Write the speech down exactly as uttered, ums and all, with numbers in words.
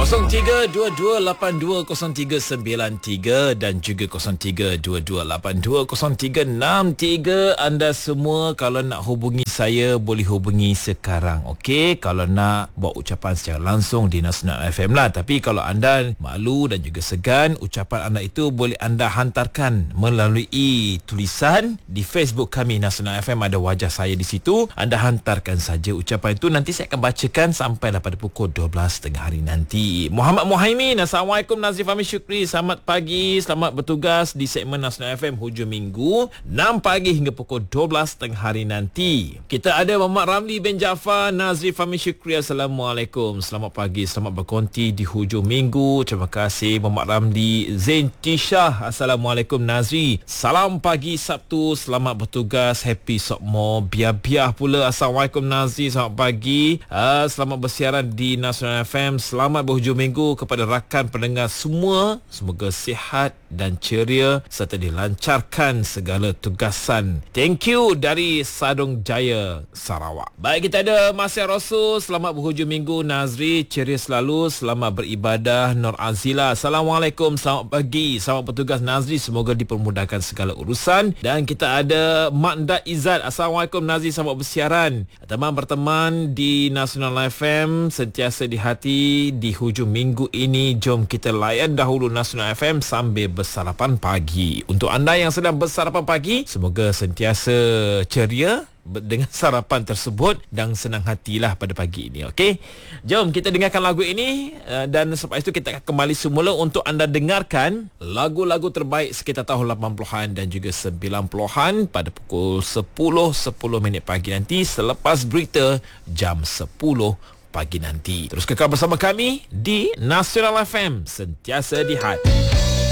kosong tiga dua dua lapan dua kosong tiga sembilan tiga dan juga kosong tiga dua dua lapan dua kosong tiga enam tiga. Anda semua kalau nak hubungi saya boleh hubungi sekarang. Okey, kalau nak buat ucapan secara langsung di Nasional F M lah. Tapi kalau anda malu dan juga segan, ucapan anda itu boleh anda hantarkan melalui tulisan di Facebook kami Nasional F M. Ada wajah saya di situ. Anda hantarkan saja ucapan itu, nanti saya akan bacakan sampailah pada pukul dua belas tengah hari nanti. Muhammad Muhaimin, Assalamualaikum Nazif Ahmad Syukri, selamat pagi, selamat bertugas di segmen Nasional F M hujung minggu enam pagi hingga pukul dua belas tengah hari nanti. Kita ada Muhammad Ramli bin Jaafar, Nazif Ahmad Syukri, Assalamualaikum, selamat pagi, selamat berkonti di hujung minggu. Terima kasih Muhammad Ramli. Zain Tishah, Assalamualaikum Nazri, salam pagi Sabtu, selamat bertugas, happy sokmo biar-biar pula. Assalamualaikum Nazri, selamat pagi, uh, selamat bersiaran di Nasional F M, selamat berhujung minggu kepada rakan pendengar semua. Semoga sihat dan ceria serta dilancarkan segala tugasan. Thank you dari Sadong Jaya, Sarawak. Baik, kita ada Masya Rasul, selamat berhujung minggu Nazri, ceria selalu, selamat beribadah. Nur Azila, Assalamualaikum, selamat pagi, selamat bertugas Nazri, semoga dipermudahkan segala urusan. Dan kita ada Makda Izzat, Assalamualaikum Nazri, selamat bersiaran. Teman berteman di Nasional F M sentiasa di hati di hujung minggu ini. Jom kita layan dahulu Nasional F M sambil bersarapan pagi. Untuk anda yang sedang bersarapan pagi, semoga sentiasa ceria dengan sarapan tersebut dan senang hatilah pada pagi ini. Okey, jom kita dengarkan lagu ini dan selepas itu kita akan kembali semula untuk anda dengarkan lagu-lagu terbaik sekitar tahun lapan puluhan dan juga sembilan puluhan pada pukul sepuluh sepuluh minit pagi nanti selepas berita jam sepuluh pagi nanti. Terus kekal bersama kami di Nasional F M, sentiasa di hati.